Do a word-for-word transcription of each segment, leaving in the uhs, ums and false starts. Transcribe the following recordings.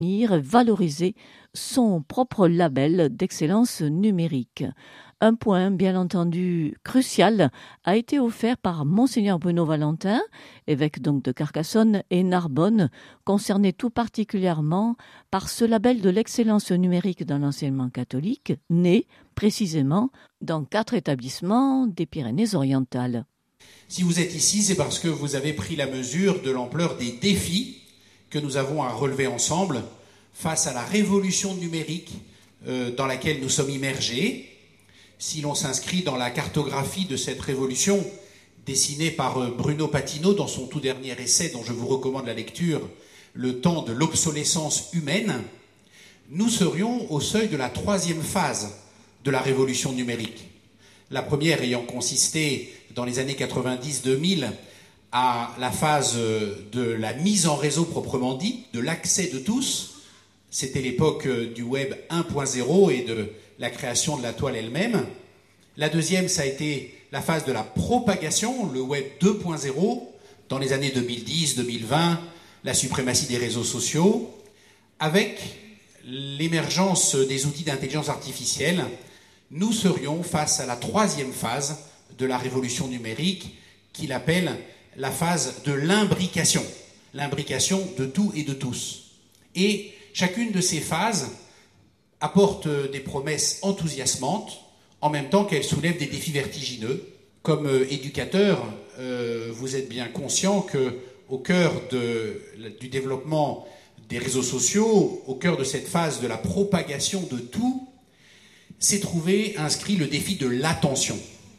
valoriser son propre label d'excellence numérique. Un point, bien entendu, crucial a été offert par Monseigneur Bruno Valentin, évêque donc de Carcassonne et Narbonne, concerné tout particulièrement par ce label de l'excellence numérique dans l'enseignement catholique, né précisément dans quatre établissements des Pyrénées-Orientales. Si vous êtes ici, c'est parce que vous avez pris la mesure de l'ampleur des défis que nous avons à relever ensemble face à la révolution numérique euh, dans laquelle nous sommes immergés. Si l'on s'inscrit dans la cartographie de cette révolution dessinée par Bruno Patino dans son tout dernier essai dont je vous recommande la lecture, Le temps de l'obsolescence humaine, nous serions au seuil de la troisième phase de la révolution numérique. La première ayant consisté dans les années quatre-vingt-dix deux mille à la phase de la mise en réseau proprement dit, de l'accès de tous. C'était l'époque du web un point zéro et de la création de la toile elle-même. La deuxième, ça a été la phase de la propagation, le web deux point zéro, dans les années deux mille dix deux mille vingt, la suprématie des réseaux sociaux, avec l'émergence des outils d'intelligence artificielle. Nous serions face à la troisième phase de la révolution numérique, qu'il appelle la phase de l'imbrication, l'imbrication de tout et de tous. Et chacune de ces phases apporte des promesses enthousiasmantes, en même temps qu'elle soulève des défis vertigineux. Comme euh, éducateur, euh, vous êtes bien conscient qu'au cœur de, du développement des réseaux sociaux, au cœur de cette phase de la propagation de tout, s'est trouvé inscrit le défi de l'attention.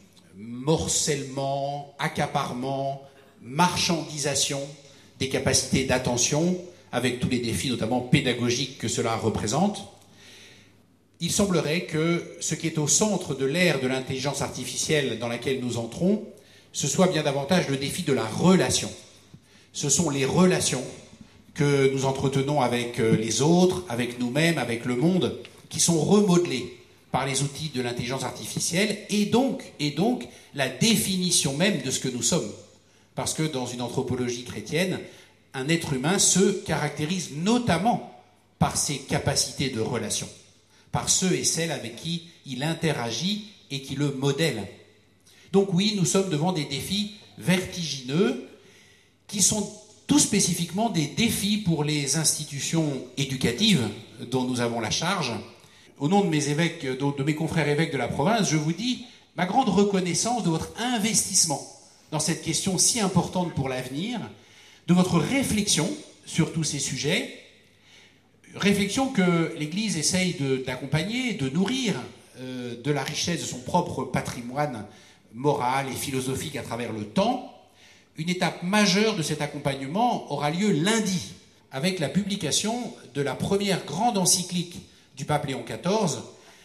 Morcellement, accaparement, marchandisation des capacités d'attention, avec tous les défis notamment pédagogiques que cela représente. Il semblerait que ce qui est au centre de l'ère de l'intelligence artificielle dans laquelle nous entrons, ce soit bien davantage le défi de la relation. Ce sont les relations que nous entretenons avec les autres, avec nous-mêmes, avec le monde, qui sont remodelées par les outils de l'intelligence artificielle et donc, et donc la définition même de ce que nous sommes. Parce que dans une anthropologie chrétienne, un être humain se caractérise notamment par ses capacités de relation, par ceux et celles avec qui il interagit et qui le modèlent. Donc oui, nous sommes devant des défis vertigineux qui sont tout spécifiquement des défis pour les institutions éducatives dont nous avons la charge. Au nom de mes évêques, de mes confrères évêques de la province, je vous dis ma grande reconnaissance de votre investissement dans cette question si importante pour l'avenir, de votre réflexion sur tous ces sujets, réflexion que l'Église essaye de, d'accompagner, de nourrir euh, de la richesse de son propre patrimoine moral et philosophique à travers le temps. Une étape majeure de cet accompagnement aura lieu lundi, avec la publication de la première grande encyclique du pape Léon quatorze,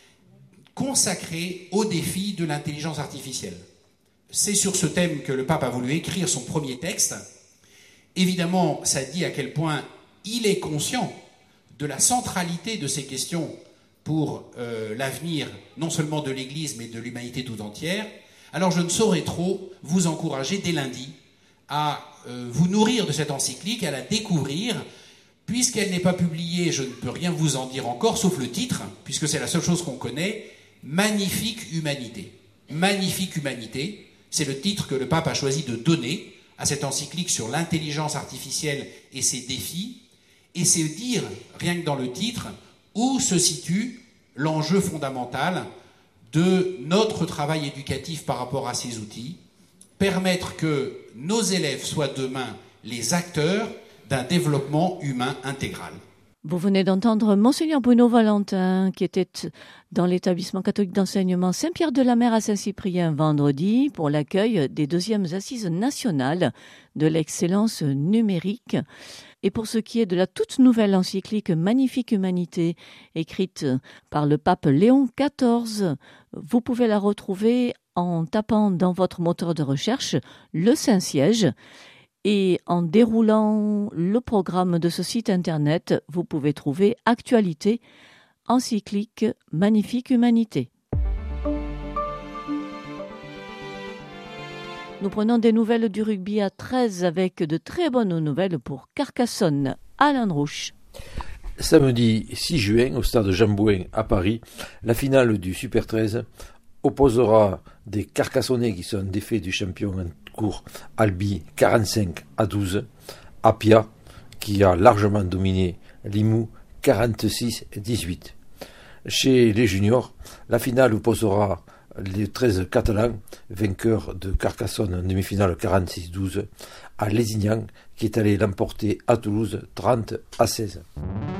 consacrée au défi de l'intelligence artificielle. C'est sur ce thème que le pape a voulu écrire son premier texte. Évidemment, ça dit à quel point il est conscient de la centralité de ces questions pour euh, l'avenir, non seulement de l'Église, mais de l'humanité tout entière. Alors je ne saurais trop vous encourager dès lundi à euh, vous nourrir de cette encyclique, à la découvrir. Puisqu'elle n'est pas publiée, je ne peux rien vous en dire encore, sauf le titre, puisque c'est la seule chose qu'on connaît, « Magnifique humanité ». « Magnifique humanité », c'est le titre que le pape a choisi de donner à cette encyclique sur l'intelligence artificielle et ses défis, et c'est dire, rien que dans le titre, où se situe l'enjeu fondamental de notre travail éducatif par rapport à ces outils, permettre que nos élèves soient demain les acteurs d'un développement humain intégral. Vous venez d'entendre Monseigneur Bruno Valentin, qui était dans l'établissement catholique d'enseignement Saint-Pierre-de-la-Mer à Saint-Cyprien vendredi pour l'accueil des deuxièmes assises nationales de l'excellence numérique. Et pour ce qui est de la toute nouvelle encyclique Magnifique humanité, écrite par le pape Léon quatorze, vous pouvez la retrouver en tapant dans votre moteur de recherche le Saint-Siège. Et en déroulant le programme de ce site internet, vous pouvez trouver Actualité, encyclique Magnifique humanité. Nous prenons des nouvelles du rugby à treize avec de très bonnes nouvelles pour Carcassonne. Alain Rouche. Samedi six juin, au stade Jean Bouin à Paris, la finale du Super treize opposera des Carcassonnais qui sont défaits du champion en cours Albi quarante-cinq à douze, à Pia qui a largement dominé Limoux quarante-six à dix-huit. Chez les juniors, la finale opposera les treize Catalans, vainqueurs de Carcassonne en demi-finale quarante-six douze, à Lézignan qui est allé l'emporter à Toulouse trente à seize.